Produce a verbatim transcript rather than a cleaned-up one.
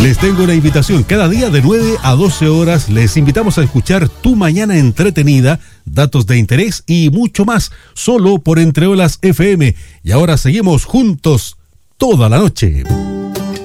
Les tengo una invitación. Cada día de nueve a doce horas les invitamos a escuchar Tu Mañana Entretenida, datos de interés y mucho más, solo por Entre Olas F M. Y ahora seguimos juntos toda la noche.